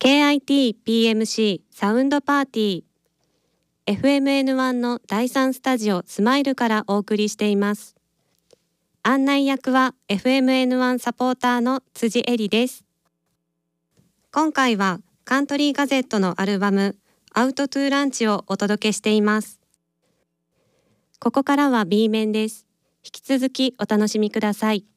KIT-PMC サウンドパーティー FMN1 の第3スタジオスマイルからお送りしています。案内役は FMN1 サポーターの辻恵里です。今回はカントリーガゼットのアルバムアウトトゥーランチをお届けしています。ここからは B 面です。引き続きお楽しみください。